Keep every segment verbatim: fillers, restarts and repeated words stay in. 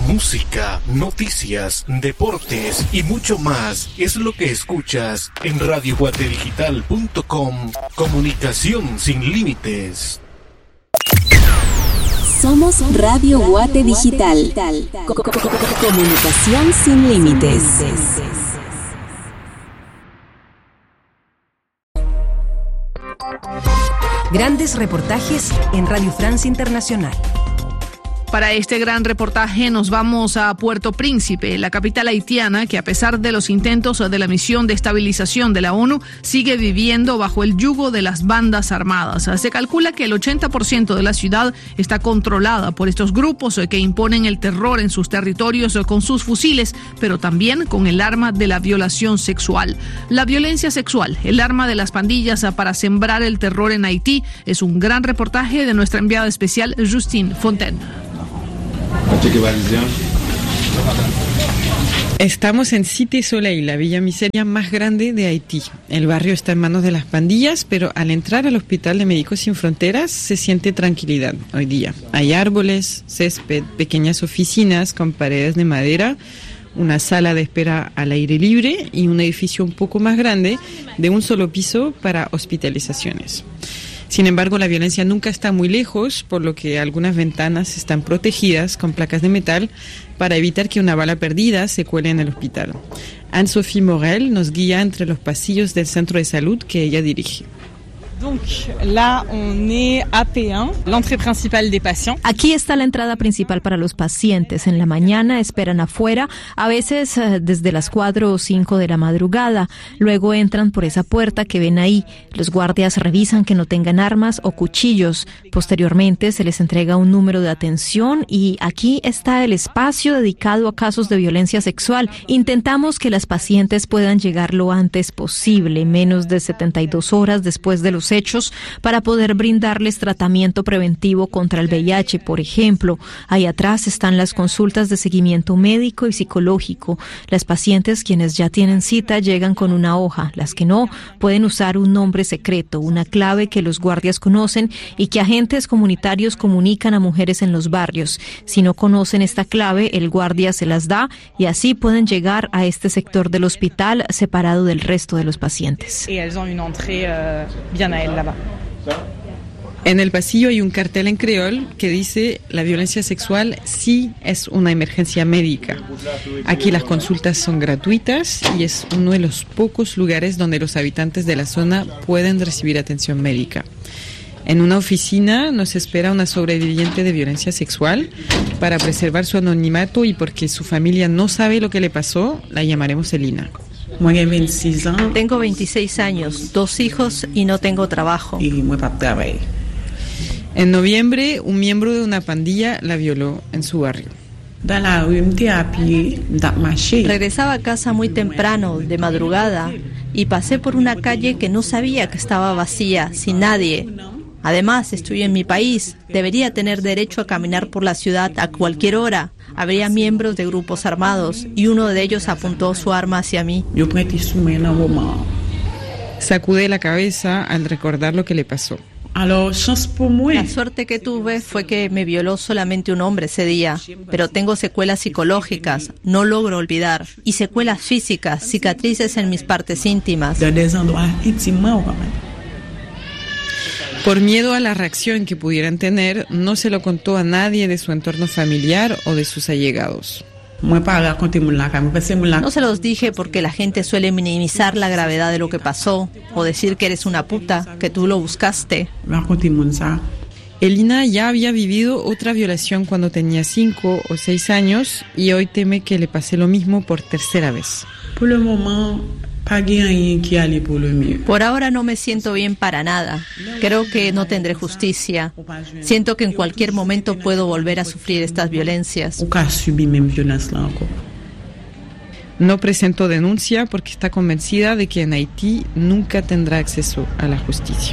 Música, noticias, deportes y mucho más es lo que escuchas en radio guate digital punto com. Comunicación sin límites. Somos Radio Guate Digital. Comunicación sin límites. Grandes reportajes en Radio France Internacional. Para este gran reportaje nos vamos a Puerto Príncipe, la capital haitiana, que a pesar de los intentos de la misión de estabilización de la ONU, sigue viviendo bajo el yugo de las bandas armadas. Se calcula que el ochenta por ciento de la ciudad está controlada por estos grupos que imponen el terror en sus territorios con sus fusiles, pero también con el arma de la violación sexual. La violencia sexual, el arma de las pandillas para sembrar el terror en Haití, es un gran reportaje de nuestra enviada especial Justine Fontaine. Estamos en Cité Soleil, la villa miseria más grande de Haití. El barrio está en manos de las pandillas, pero al entrar al Hospital de Médicos Sin Fronteras se siente tranquilidad hoy día. Hay árboles, césped, pequeñas oficinas con paredes de madera, una sala de espera al aire libre y un edificio un poco más grande de un solo piso para hospitalizaciones. Sin embargo, la violencia nunca está muy lejos, por lo que algunas ventanas están protegidas con placas de metal para evitar que una bala perdida se cuele en el hospital. Anne-Sophie Morel nos guía entre los pasillos del centro de salud que ella dirige. Donc là, on est A P uno, l'entrée principale des patients. Aquí está la entrada principal para los pacientes. En la mañana esperan afuera, a veces desde las cuatro o cinco de la madrugada. Luego entran por esa puerta que ven ahí. Los guardias revisan que no tengan armas o cuchillos. Posteriormente se les entrega un número de atención y aquí está el espacio dedicado a casos de violencia sexual. Intentamos que las pacientes puedan llegar lo antes posible, menos de setenta y dos horas después de los hechos, para poder brindarles tratamiento preventivo contra el V I H, por ejemplo. Ahí atrás están las consultas de seguimiento médico y psicológico. Las pacientes quienes ya tienen cita llegan con una hoja. Las que no, pueden usar un nombre secreto, una clave que los guardias conocen y que agentes comunitarios comunican a mujeres en los barrios. Si no conocen esta clave, el guardia se las da y así pueden llegar a este sector del hospital separado del resto de los pacientes. Y elles ont une entrée euh, bien a elle là-bas. En el pasillo hay un cartel en creol que dice: la violencia sexual sí es una emergencia médica. Aquí las consultas son gratuitas y es uno de los pocos lugares donde los habitantes de la zona pueden recibir atención médica. En una oficina nos espera una sobreviviente de violencia sexual. Para preservar su anonimato y porque su familia no sabe lo que le pasó, la llamaremos Elina. Tengo veintiséis años, dos hijos y no tengo trabajo. En noviembre, un miembro de una pandilla la violó en su barrio. Regresaba a casa muy temprano, de madrugada, y pasé por una calle que no sabía que estaba vacía, sin nadie. Además, estoy en mi país, debería tener derecho a caminar por la ciudad a cualquier hora. Habría miembros de grupos armados y uno de ellos apuntó su arma hacia mí. Sacude la cabeza al recordar lo que le pasó. La suerte que tuve fue que me violó solamente un hombre ese día, pero tengo secuelas psicológicas, no logro olvidar, y secuelas físicas, cicatrices en mis partes íntimas. Por miedo a la reacción que pudieran tener, no se lo contó a nadie de su entorno familiar o de sus allegados. No se los dije porque la gente suele minimizar la gravedad de lo que pasó, o decir que eres una puta, que tú lo buscaste. Elina ya había vivido otra violación cuando tenía cinco o seis años y hoy teme que le pase lo mismo por tercera vez. Por ahora no me siento bien para nada. Creo que no tendré justicia. Siento que en cualquier momento puedo volver a sufrir estas violencias. No presentó denuncia porque está convencida de que en Haití nunca tendrá acceso a la justicia.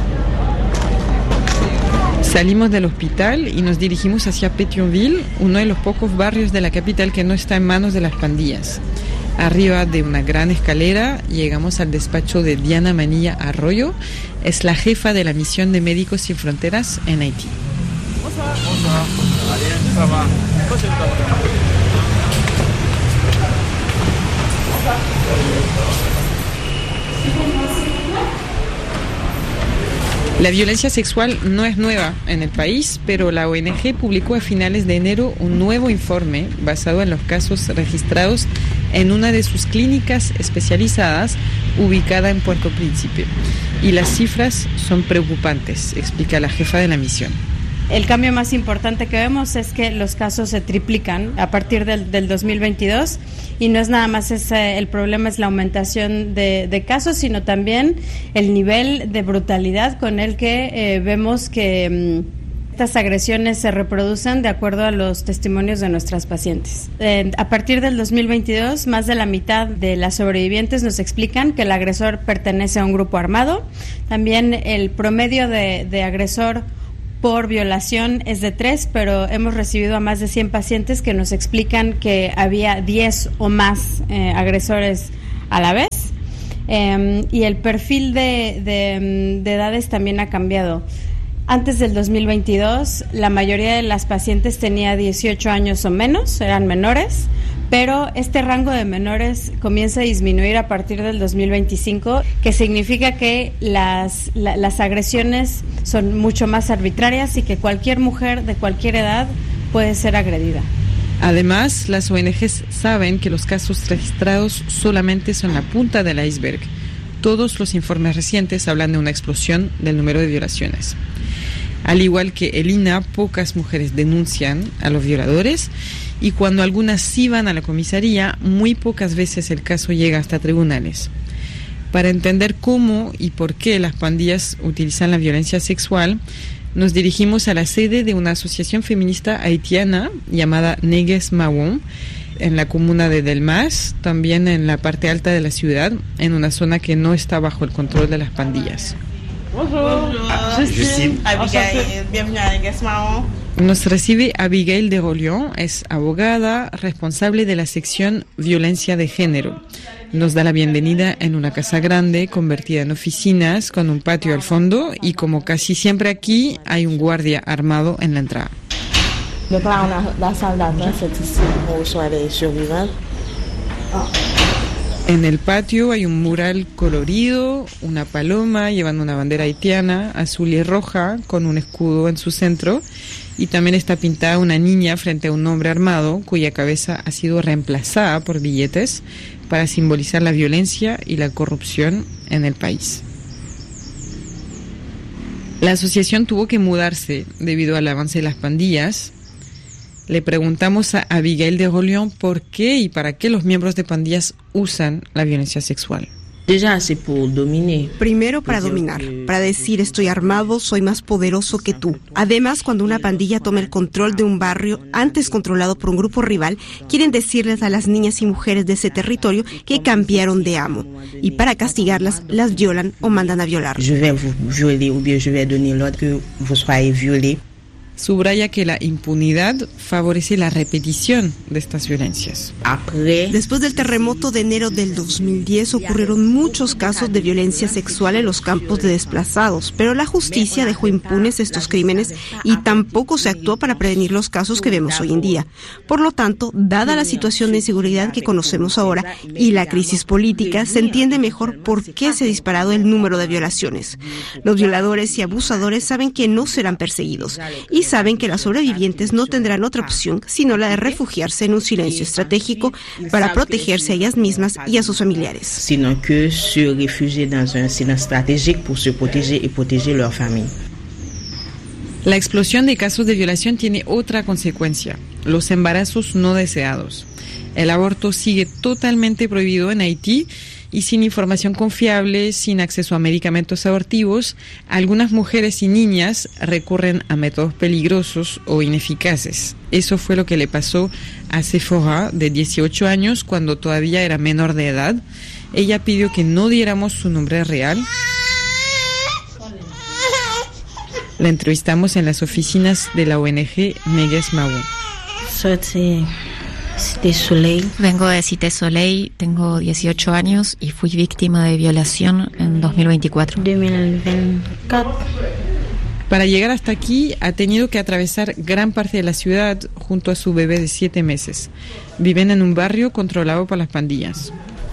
Salimos del hospital y nos dirigimos hacia Pétionville, uno de los pocos barrios de la capital que no está en manos de las pandillas. Arriba de una gran escalera llegamos al despacho de Diana Manilla Arroyo, es la jefa de la misión de Médicos Sin Fronteras en Haití. La violencia sexual no es nueva en el país, pero la O N G publicó a finales de enero un nuevo informe basado en los casos registrados en una de sus clínicas especializadas ubicada en Puerto Príncipe. Y las cifras son preocupantes, explica la jefa de la misión. El cambio más importante que vemos es que los casos se triplican a partir del, del dos mil veintidós y no es nada más ese, el problema es la aumentación de, de casos, sino también el nivel de brutalidad con el que eh, vemos que mmm, estas agresiones se reproducen de acuerdo a los testimonios de nuestras pacientes. Eh, a partir del dos mil veintidós, más de la mitad de las sobrevivientes nos explican que el agresor pertenece a un grupo armado. También el promedio de, de agresor por violación es de tres, pero hemos recibido a más de cien pacientes que nos explican que había diez o más eh, agresores a la vez. Eh, y el perfil de, de, de edades también ha cambiado. Antes del dos mil veintidós, la mayoría de las pacientes tenía dieciocho años o menos, eran menores, pero este rango de menores comienza a disminuir a partir del dos mil veinticinco, que significa que las, la, las agresiones son mucho más arbitrarias y que cualquier mujer de cualquier edad puede ser agredida. Además, las O N Ges saben que los casos registrados solamente son la punta del iceberg. Todos los informes recientes hablan de una explosión del número de violaciones. Al igual que el I N A, pocas mujeres denuncian a los violadores y cuando algunas sí van a la comisaría, muy pocas veces el caso llega hasta tribunales. Para entender cómo y por qué las pandillas utilizan la violencia sexual, nos dirigimos a la sede de una asociación feminista haitiana llamada Negues Mawon, en la comuna de Delmas, también en la parte alta de la ciudad, en una zona que no está bajo el control de las pandillas. Bonjour, Justine, Abigail, bienvenue a Negues Mawon. Nos recibe Abigail de Rollion, es abogada responsable de la sección Violencia de Género. Nos da la bienvenida en una casa grande convertida en oficinas con un patio al fondo y como casi siempre aquí hay un guardia armado en la entrada. En el patio hay un mural colorido, una paloma llevando una bandera haitiana azul y roja con un escudo en su centro y también está pintada una niña frente a un hombre armado cuya cabeza ha sido reemplazada por billetes para simbolizar la violencia y la corrupción en el país. La asociación tuvo que mudarse debido al avance de las pandillas. Le preguntamos a Abigail de Rollion por qué y para qué los miembros de pandillas usan la violencia sexual. Primero para dominar, para decir estoy armado, soy más poderoso que tú. Además, cuando una pandilla toma el control de un barrio antes controlado por un grupo rival, quieren decirles a las niñas y mujeres de ese territorio que cambiaron de amo. Y para castigarlas, las violan o mandan a violar. Subraya que la impunidad favorece la repetición de estas violencias. Después del terremoto de enero del dos mil diez ocurrieron muchos casos de violencia sexual en los campos de desplazados, pero la justicia dejó impunes estos crímenes y tampoco se actuó para prevenir los casos que vemos hoy en día. Por lo tanto, dada la situación de inseguridad que conocemos ahora y la crisis política, se entiende mejor por qué se ha disparado el número de violaciones. Los violadores y abusadores saben que no serán perseguidos y saben que las sobrevivientes no tendrán otra opción sino la de refugiarse en un silencio estratégico para protegerse a ellas mismas y a sus familiares. Sino que se refugier dans un silence stratégique pour se protéger et protéger leur famille. La explosión de casos de violación tiene otra consecuencia: los embarazos no deseados. El aborto sigue totalmente prohibido en Haití y sin información confiable, sin acceso a medicamentos abortivos, algunas mujeres y niñas recurren a métodos peligrosos o ineficaces. Eso fue lo que le pasó a Sephora, de dieciocho años, cuando todavía era menor de edad. Ella pidió que no diéramos su nombre real. La entrevistamos en las oficinas de la O N G Negues Mawon. Cité Soleil. Vengo de Cité Soleil, tengo dieciocho años y fui víctima de violación en dos mil veinticuatro. dos mil veinticuatro. Para llegar hasta aquí ha tenido que atravesar gran parte de la ciudad junto a su bebé de siete meses. Viven en un barrio controlado por las pandillas.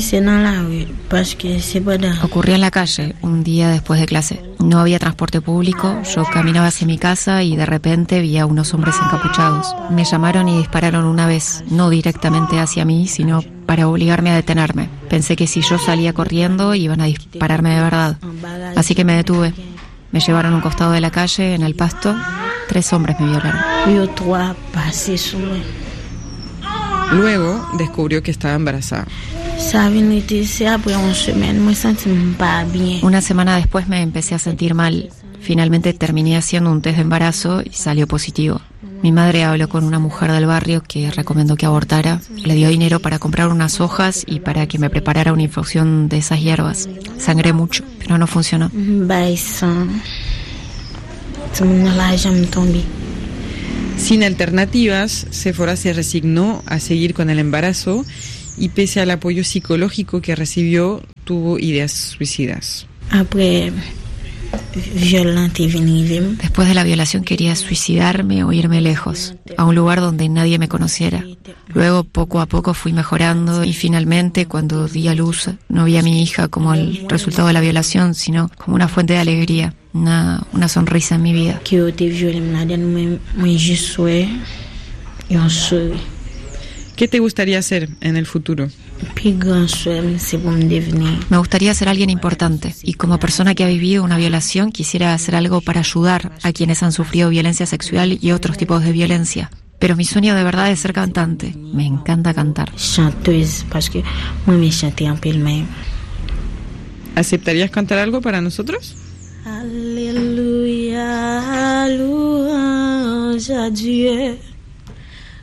Ocurrió en la calle, un día después de clase. No había transporte público, yo caminaba hacia mi casa y de repente vi a unos hombres encapuchados. Me llamaron y dispararon una vez, no directamente hacia mí, sino para obligarme a detenerme. Pensé que si yo salía corriendo iban a dispararme de verdad. Así que me detuve. Me llevaron a un costado de la calle, en el pasto. Tres hombres me violaron. Luego descubrió que estaba embarazada. Una semana después me empecé a sentir mal. Finalmente terminé haciendo un test de embarazo y salió positivo. Mi madre habló con una mujer del barrio que recomendó que abortara. Le dio dinero para comprar unas hojas y para que me preparara una infusión de esas hierbas. Sangré mucho, pero no funcionó. Sin alternativas, Sephora se resignó a seguir con el embarazo y pese al apoyo psicológico que recibió, tuvo ideas suicidas. Después de la violación quería suicidarme o irme lejos, a un lugar donde nadie me conociera. Luego, poco a poco fui mejorando y finalmente, cuando di a luz, no vi a mi hija como el resultado de la violación, sino como una fuente de alegría, una, una sonrisa en mi vida. ¿Qué te gustaría hacer en el futuro? Me gustaría ser alguien importante y como persona que ha vivido una violación quisiera hacer algo para ayudar a quienes han sufrido violencia sexual y otros tipos de violencia. Pero mi sueño de verdad es ser cantante. Me encanta cantar. ¿Aceptarías cantar algo para nosotros? Aleluya, louange à Dieu.